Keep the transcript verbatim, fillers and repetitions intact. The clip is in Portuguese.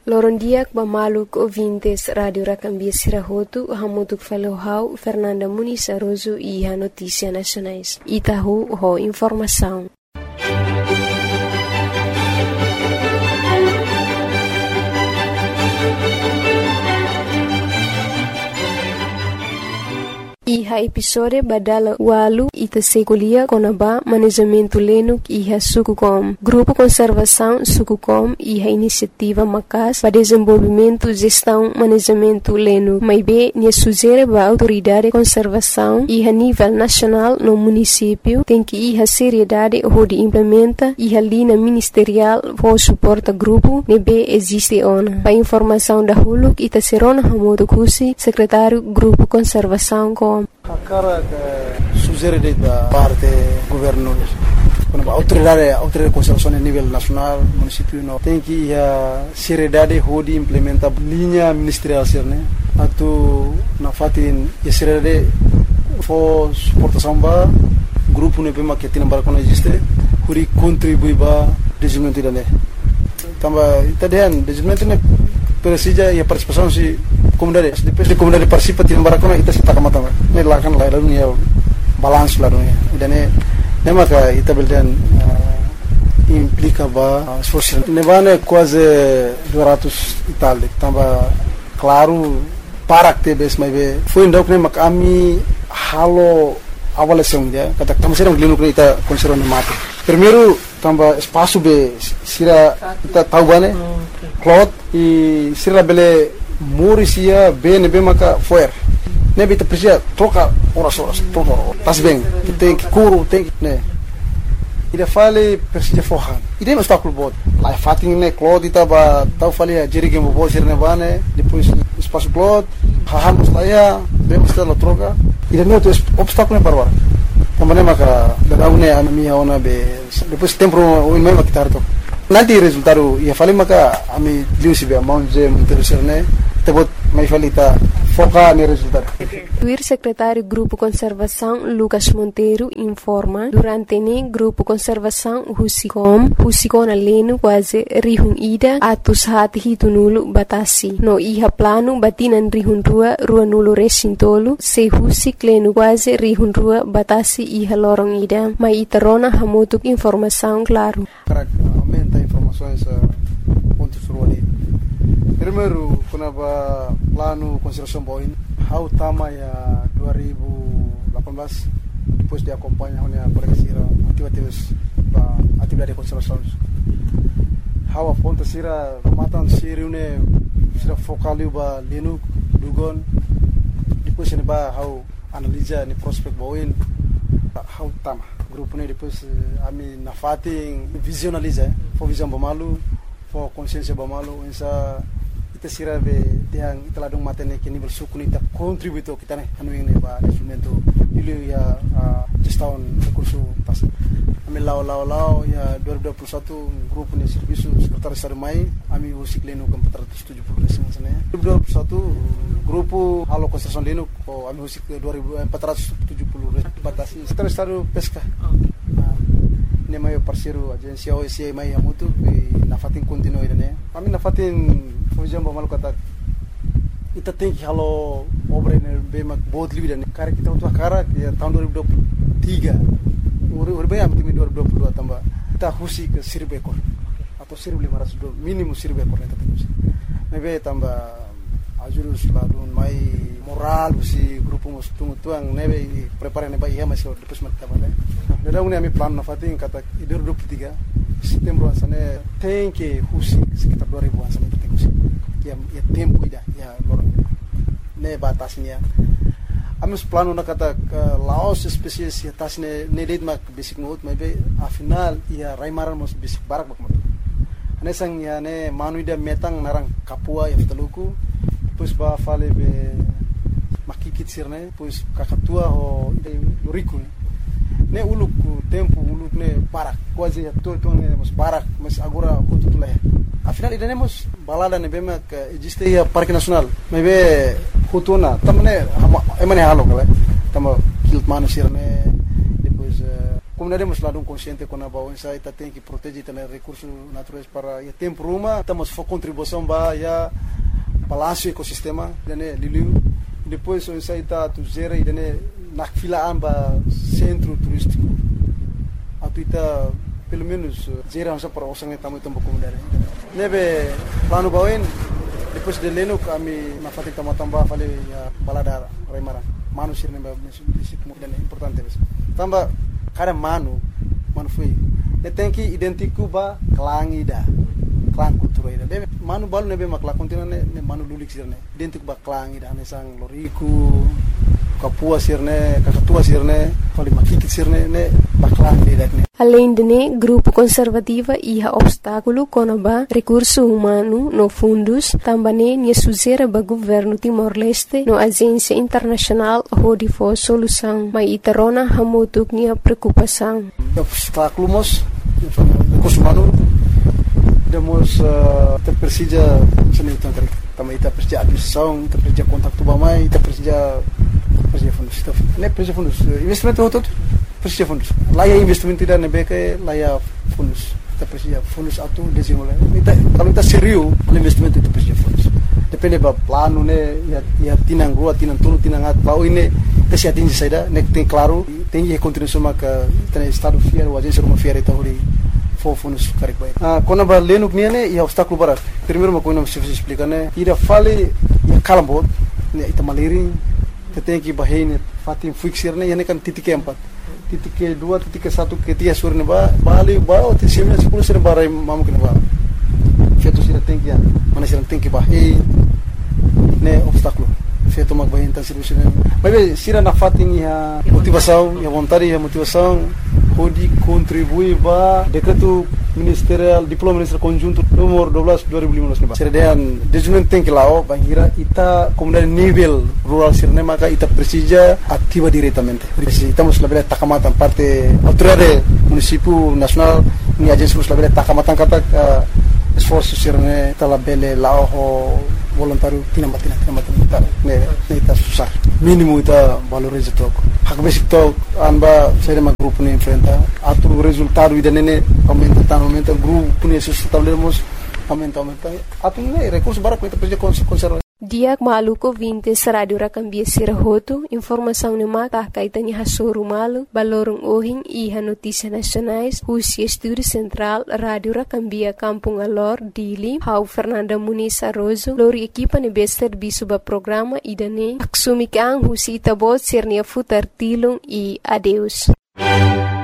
Lorondiak bamaluk ouvintes Radio Rakambia Sirahotu, hamutuk falohau Fernanda Muniz Aroso e a Notícia Nacionais. Itahu ho informação. Iha episode badala walu ita sekulia konaba manejamento lenuk iha Sukucom. Grupo Conservação Sukucom iha iniciativa Macas para desenvolvimento, gestão, manejamento lenuk. Maibe nia sugere ba autoridade de conservação iha nível nacional no município tem que iha seriedade onde implementa iha linha ministerial for suporta grupo nebe existe ona. Para informação da huluk ita serona hamodo kusi secretário Grupo Conservação com a cara que sugere da parte governo, quando a autoridade, a autoridade de conservação a nível nacional, município, não tem que a seriedade de implementar linha ministerial, né? Atu na fatin a seriedade for suportação ba grupo ne pema que tem para quando existe, huri contribui ba desenvolvimento da né. Tamba itadian desenvolvimento ne precisa e a participação se comunidade, depois de comunidade participa tem para quando ita sita kamata ne lakan la dunia balance la dunia dan ne maka ita beldan implica ba esforço ne vane quase duzentos e tal tamba claro para que bes mai be foi ndok ne mak ami halo avaliação dia kata tamo serão glino que ita conserva ne mate primeiro tamba espaço be sira ita tahu bane cloth e sira bele Murisia bem bem maka foer. Nebe te precisa troca horas horas troca tas bem. Tem que curo tem que né. Ida fale precisa forrar. Ida não está com o bot. Lá fating né cloth ita ba tau fale a jeri que mo bo ser ne bane depois espaço cloth hahamos lá ya bem está la troca. Ida não tem obstáculo ne parwar. Também maka da une a minha ona be depois tempo o mesmo que tarto. Nanti resultado ia fale maka ami liu sibe amount je interessar né. Tebut mai falita foca no resultado. O secretário Grupo Conservação Lucas Monteiro informa durante o Grupo Conservação Husicom, Husicom aleno quase rihun ida atus hati hitunulu batasi. No iha plano batinan rihun rua rua nulo resintolo se husik leno quase rihun rua batasi iha lorong ida. Mai iterona hamutuk informação claro. Para aumenta informações pontos ruali. Primeiro, quando a plano conservação boin, how tama ya dua ribu lapan belas, depois de acompanhar a colega Sira atividades ba atividade de conservação. How a ponta Sira matan Sira une Sira focaliu ba linu dugon, depois ne ba how analisa ni prospect boin, how tama grupo ne depois ami na fating visualiza, for visão bamalu, for consciência bamalu, insa ita sira be tiang ita ladung matene kini bersukun ita kontributo kita ne anu ini ba instrumento dulu ya gestão recurso pas ami lau lau lau ya dua ribu dua puluh satu grupo ni serviço sekretaris sarmai ami husik leno ke empat ratus tujuh puluh resmi sana dua ribu dua puluh satu grupo halo konstruksi leno ko ami husik dua ribu empat ratus tujuh puluh batasi sekretaris saru pesca ne mai parceiro agência O S A mai amutu na fatin continue ne ami na fatin fujam ba malu kata ita tem que halo obra ne be mak बहुत लिविदा ne karya kita untuk akara ya tahun dua ribu dua puluh tiga uri uri bayam timi dua ribu dua puluh dua tambah kita husi ke seribu ekor atau seribu lima ratus minimum seribu ekor kita husi mebe tambah ajurus ladun mai moral husi grupo mus tungu tuang nebe prepare ne ba iya masih depois mat tabale dada une ami plan na fatin kata dua ribu dua puluh tiga setembro ansane tem que husi sekitar dua ribu ansane kita husi ya ya tempo ida ya lorong ne batasnya amus plano na kata laos spesies ya tasne ne lid mak basic note maybe a final ya raimaran mos basic barak mak mat ane sang ya ne manuida metang narang kapua ya teluku pues ba fale be makikit sirne pues kakatua ho luriku ne uluk tempo uluk ne barak quase ya to to ne mos barak mas agora hututula afinal ida nemos balada ne bema que existe ya parque nacional mebe hutuna tamne emane halo kala tamo kilt manusir ne depois comunidade mas lado consciente com a bawah saya kita tem que proteger também recursos naturais para ya tempo rumah estamos for contribuição ba ya palácio ecosistema dane liliu depois o saya está tu zera e dane nak fila amba centro turístico atu ita pelo menos zera asa para osang tamu itu comunidade nebe plano bawah depois de leno kami na fatik tambah fale ya balada remara manu sirne ba mesik dan importante bes tamba kada manu manu foi ne tem que identificar ba klang ida klang kultura ida de manu balu nebe makla kontina ne manu lulik sirne identificar ba klang ida ne sang loriku kapua sirne kakatua sirne fale makikit sirne ne ba klang ida ne. Além de né, grupo conservativa ia obstáculo conaba recurso humano no fundos, também ne suzera ba governo Timor-Leste no agência internacional hodi for solução, mas itarona hamutuk nia preocupação. Obstáculo mos recurso humano demos uh, te precisa seni tangkari também te precisa administração, te precisa contato bamai, te precisa precisa fundos, ne precisa fundos investimento todo precisa fundos. Lá é investimento tidak nebeke, lá é fundos. Kita precisa fundos atu desenvolver. Kita kalau kita serius, investimento itu precisa fundos. Depende ba plano ne, ya ya tinang rua, tinang tulu, tinang at. Bau ini kita atingi saida, nek tem claro, tem que contribuição maka tem estado fiar, o agência uma fiar itu hori for fundos karek baik. Ah, quando ba leno knia ne, ya obstáculo barat. Primeiro uma coisa não se explica ne, ira fale ya kalambot, ne ita maliring, kita tem que bahine fatim fixir ne, ya ne kan titik empat. Titik ke dua, titik ke satu, ke tiga sur ne ba, bali ba, titik sembilan sepuluh sur ba rai mamu kene ba. Fetu sira tem que ya, mana sira tem que bahei ne obstáculo. Fetu mag bahei então serviço ne. Mas sira na fatim ya motivação, ya vontade, ya motivação, pode contribuir ba decreto ministerial, diploma ministerial conjunto nomor dua belas dua ribu lima belas ne ba. Sira dan desenvolvimento tem que lao, bangira ita comunidade nível rural sira ne maka ita precisa ativa diretamente. Estamos label takamatan parte autoridade município nacional ni agência nos label takamatan kata uh, esforço sira ne ta label lao ho voluntário tinambatina tinambatina ne ne ita susah mínimo ita valoriza tok hak basic tok anba sira ma grupo ne enfrenta atu resultado ida ne aumenta tan aumenta grupo ne sustentamos aumenta aumenta atu ne recurso bara kita precisa conservar. Diak maluko vinte Radio Rakambia Sirahoto, informação ne maka kaitannya hasoro malu, balorong ohing iha notícia nacionais, Husia Estúdio Central, Radio Rakambia Kampung Alor, Dili, Hau Fernanda Muniz Arrozo, lori equipa ne bester bisuba programa idane, aksumik ang Husi Itabot sirnia futar tilong e adeus.